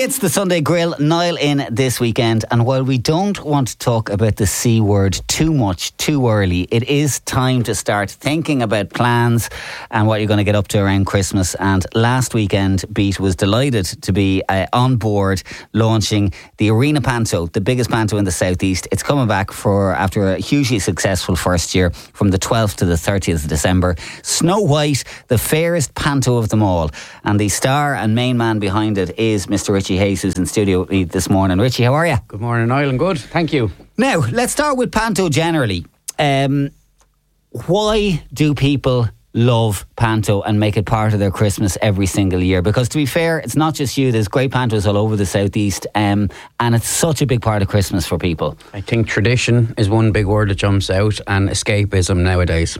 It's the Sunday Grill, Niall in this weekend, and while we don't want to talk about the C word too much too early, it is time to start thinking about plans and what you're going to get up to around Christmas. And last weekend, Beat was delighted to be on board launching the Arena Panto, the biggest panto in the southeast. It's coming back after a hugely successful first year from the 12th to the 30th of December. Snow White, the fairest panto of them all, and the star and main man behind it is Mr. Richie Hayes, who's in studio with me this morning. Richie, how are you? Good morning, Niall. I'm good, thank you. Now, let's start with panto generally. Why do people love panto and make it part of their Christmas every single year? Because to be fair, it's not just you. There's great pantos all over the southeast, and it's such a big part of Christmas for people. I think tradition is one big word that jumps out, and escapism nowadays.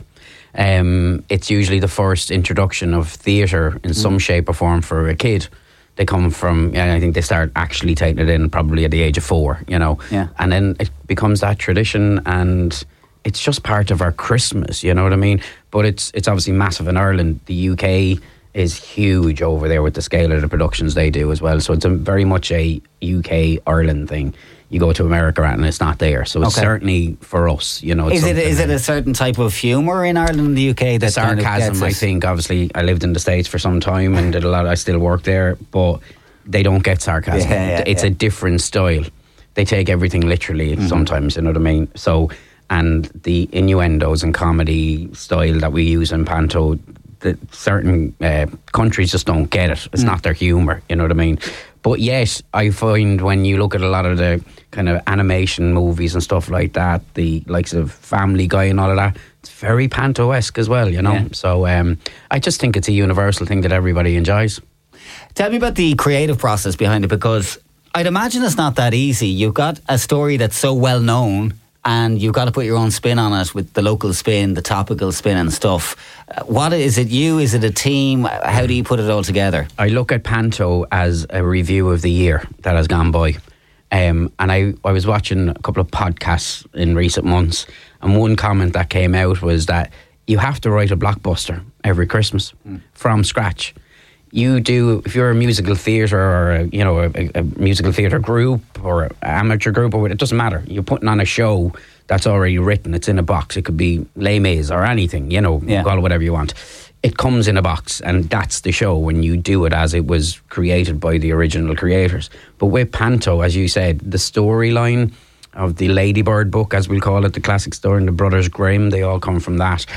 It's usually the first introduction of theatre in some shape or form for a kid. They come from, I think they start actually taking it in probably at the age of 4, Yeah. And then it becomes that tradition, and it's just part of our Christmas, you know what I mean? But it's obviously massive in Ireland. The UK is huge over there with the scale of the productions they do as well. So it's very much a UK-Ireland thing. You go to America and it's not there. So it's certainly for us, Is it a certain type of humour in Ireland and the UK that sarcasm, I think. Obviously, I lived in the States for some time and did a lot. I still work there, but they don't get sarcasm. It's a different style. They take everything literally sometimes, you know what I mean? So, and the innuendos and comedy style that we use in panto, that certain countries just don't get it. It's not their humour, you know what I mean? But yet, I find when you look at a lot of the kind of animation movies and stuff like that, the likes of Family Guy and all of that, it's very panto-esque as well, Yeah. So I just think it's a universal thing that everybody enjoys. Tell me about the creative process behind it, because I'd imagine it's not that easy. You've got a story that's so well known, and you've got to put your own spin on it with the local spin, the topical spin and stuff. What is it? You? Is it a team? How do you put it all together? I look at panto as a review of the year that has gone by. And I was watching a couple of podcasts in recent months, and one comment that came out was that you have to write a blockbuster every Christmas from scratch. You do, if you're a musical theatre or a musical theatre group or an amateur group, or it doesn't matter. You're putting on a show that's already written. It's in a box. It could be Les Mis or anything, call it whatever you want. It comes in a box, and that's the show when you do it as it was created by the original creators. But with panto, as you said, the storyline of the Ladybird book, as we'll call it, the classic story, and the Brothers Grimm, they all come from that.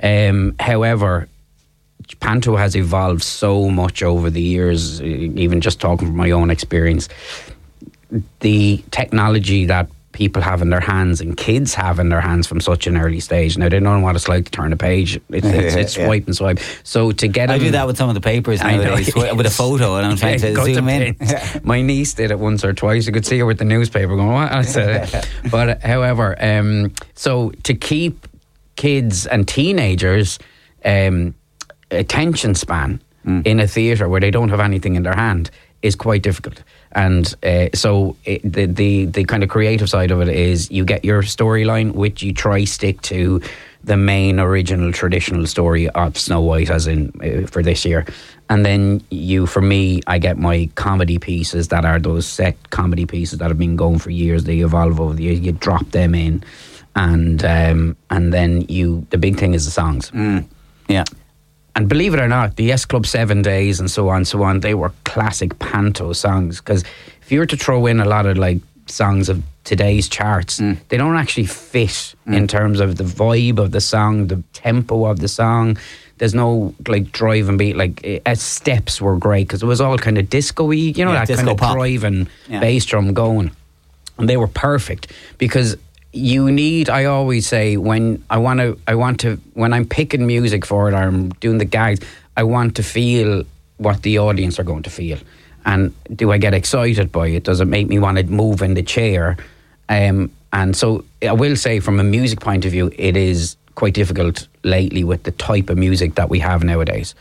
However, panto has evolved so much over the years, even just talking from my own experience. The technology that people have in their hands and kids have in their hands from such an early stage. Now, they don't know what it's like to turn a page. It's swipe and swipe. So to get I do that with some of the papers nowadays, with a photo, and I'm trying to zoom in. My niece did it once or twice. You could see her with the newspaper going, what? But however, so to keep kids and teenagers attention span in a theatre where they don't have anything in their hand is quite difficult. And so the kind of creative side of it is you get your storyline, which you try stick to the main original traditional story of Snow White, as in for this year. And then I get my comedy pieces that are those set comedy pieces that have been going for years. They evolve over the years. You drop them in, and then the big thing is the songs. Yeah. And believe it or not, the S Club 7 Days and so on, they were classic panto songs. Because if you were to throw in a lot of like songs of today's charts, they don't actually fit in terms of the vibe of the song, the tempo of the song. There's no like drive and beat. Like steps were great because it was all kind of disco-y, that kind of pop. drive and bass drum going. And they were perfect because I always say when when I'm picking music for it or I'm doing the gags, I want to feel what the audience are going to feel. And do I get excited by it? Does it make me want to move in the chair? And so I will say from a music point of view, it is quite difficult lately with the type of music that we have nowadays. Yeah.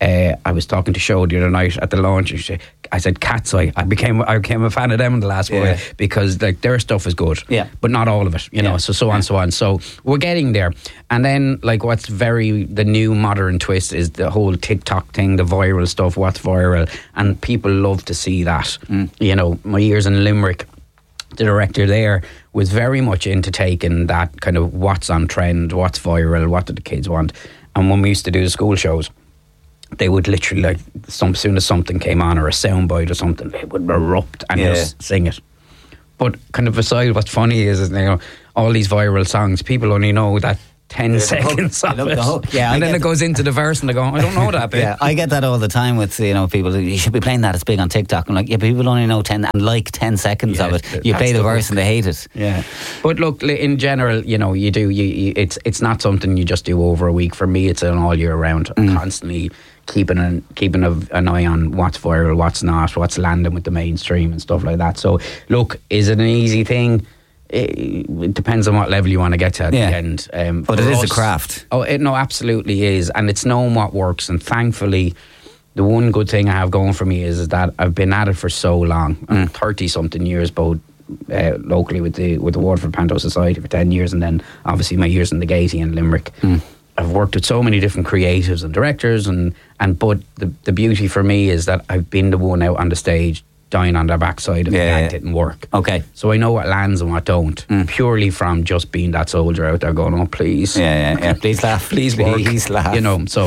I was talking to Show the other night at the launch. I said Cat's Eye. I became a fan of them in the last while because like their stuff is good, but not all of it, you know. So on, so on. So we're getting there. And then like what's the new modern twist is the whole TikTok thing, the viral stuff. What's viral, and people love to see that. You know, my years in Limerick, the director there was very much into taking that kind of what's on trend, what's viral, what do the kids want. And when we used to do the school shows, they would literally, like, as soon as something came on or a soundbite or something, they would erupt and just sing it. But kind of aside, what's funny is, you know, all these viral songs, people only know that 10 seconds of it. Yeah, and then it goes into the verse and they go, I don't know that bit. Yeah, I get that all the time with, you know, people, you should be playing that, it's big on TikTok. I'm like, yeah, people only know 10 seconds of it. You play the verse and they hate it. Yeah. But look, in general, you know, it's not something you just do over a week. For me, it's an all year round. I'm constantly keeping an eye on what's viral, what's not, what's landing with the mainstream and stuff like that. So look, is it an easy thing? It depends on what level you want to get to at the end. But it is a craft. Oh, it absolutely is. And it's knowing what works. And thankfully, the one good thing I have going for me is that I've been at it for so long. 30-something years, both locally with the Waterford Panto Society for 10 years, and then obviously my years in the Gaiety and Limerick. I've worked with so many different creatives and directors, but the beauty for me is that I've been the one out on the stage dying on their backside if that didn't work. Okay. So I know what lands and what don't, purely from just being that soldier out there going, oh, please. Yeah. Please laugh. Please work. Please laugh. You know, so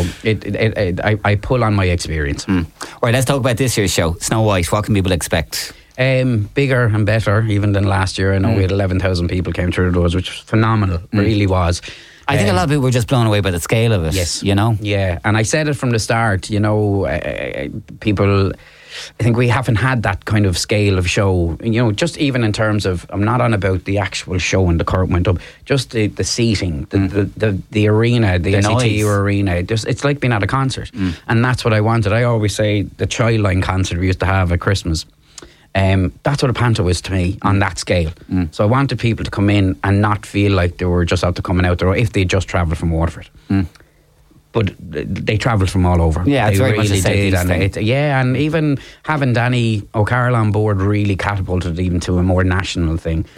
I pull on my experience. Right, let's talk about this year's show, Snow White. What can people expect? Bigger and better even than last year. I know we had 11,000 people came through the doors, which was phenomenal. Really was. I think a lot of people were just blown away by the scale of it. Yes. You know? Yeah, and I said it from the start, you know, people, I think we haven't had that kind of scale of show, you know, just even in terms of, I'm not on about the actual show and the curtain went up, just the seating, the arena, the SCTU arena, it's like being at a concert. And that's what I wanted. I always say the Childline concert we used to have at Christmas, that's what a panto is to me on that scale. So I wanted people to come in and not feel like they were just out to coming out there, or if they just travelled from Waterford. But they travelled from all over. Yeah, it's they very really much a did. And even having Danny O'Carroll on board really catapulted even to a more national thing.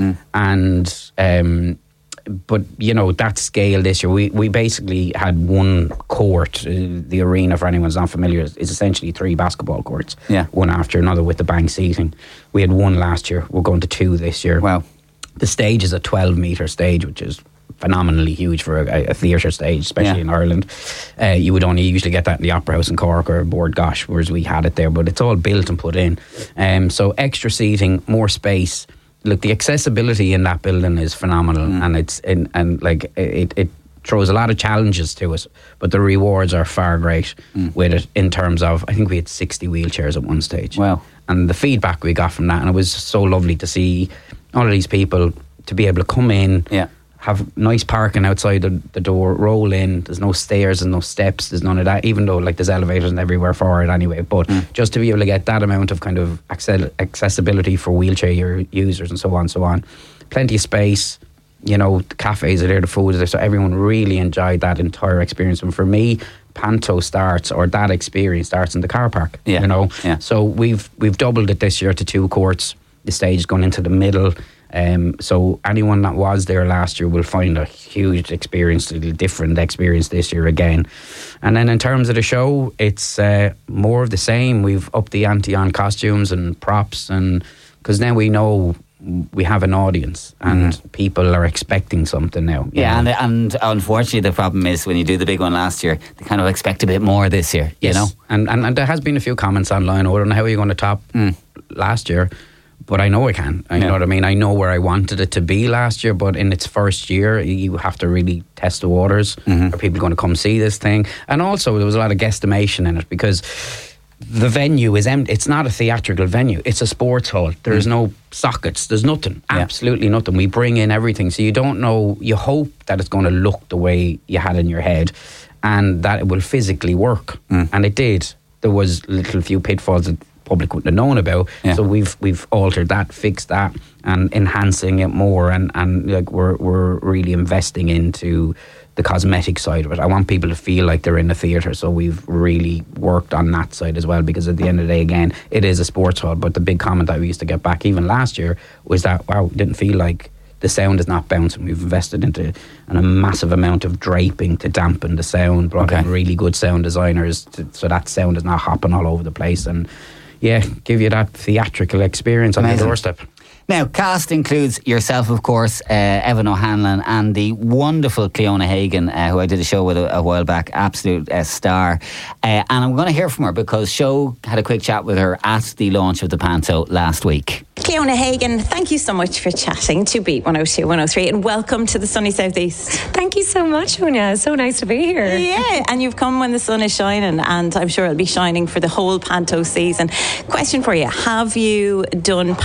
But you know, that scale this year, we basically had one court. The arena, for anyone who's not familiar, is essentially 3 basketball courts, one after another with the bank seating. We had 1 last year. We're going to 2 this year. Wow. The stage is a 12-metre stage, which is phenomenally huge for a theatre stage, especially in Ireland. You would only usually get that in the Opera House in Cork or Bord Gosh, whereas we had it there, but it's all built and put in. So extra seating, more space. Look, the accessibility in that building is phenomenal, and it throws a lot of challenges to us, but the rewards are far great with it, in terms of, I think we had 60 wheelchairs at one stage. Wow. And the feedback we got from that, and it was so lovely to see all of these people to be able to come in, have nice parking outside the door, roll in. There's no stairs and no steps, there's none of that, even though like there's elevators and everywhere for it anyway, but just to be able to get that amount of kind of accessibility for wheelchair users and so on. Plenty of space, you know, the cafes are there, the food is there, so everyone really enjoyed that entire experience. And for me, panto starts, or that experience starts, in the car park, you know. So we've doubled it this year to 2 courts. The stage is going into the middle. So anyone that was there last year will find a huge experience, a different experience this year again. And then in terms of the show, it's more of the same. We've upped the ante on costumes and props, and because now we know we have an audience and people are expecting something now. And unfortunately the problem is, when you do the big one last year, they kind of expect a bit more this year. You know, and there has been a few comments online, I don't know how you're going to top last year. But I know I can. You know what I mean? I know where I wanted it to be last year, but in its first year, you have to really test the waters. Are people going to come see this thing? And also, there was a lot of guesstimation in it, because the venue is empty. It's not a theatrical venue. It's a sports hall. There's no sockets. There's nothing. Absolutely nothing. We bring in everything. So you don't know. You hope that it's going to look the way you had in your head, and that it will physically work. And it did. There was little few pitfalls that public wouldn't have known about, so we've altered that, fixed that, and enhancing it more, and like we're really investing into the cosmetic side of it. I want people to feel like they're in a theatre, so we've really worked on that side as well, because at the end of the day, again, it is a sports hall. But the big comment that we used to get back even last year was that, wow, we didn't feel like the sound is not bouncing. We've invested into a massive amount of draping to dampen the sound, brought in really good sound designers so that sound is not hopping all over the place, and give you that theatrical experience on the doorstep. Now, cast includes yourself, of course, Evan O'Hanlon, and the wonderful Cleona Hagan, who I did a show with a while back, absolute star. And I'm going to hear from her because Show had a quick chat with her at the launch of the Panto last week. Cleona Hagan, thank you so much for chatting to Beat 102 103, and welcome to the sunny southeast. Thank you so much, Una. It's so nice to be here. Yeah, and you've come when the sun is shining, and I'm sure it'll be shining for the whole Panto season. Question for you: have you done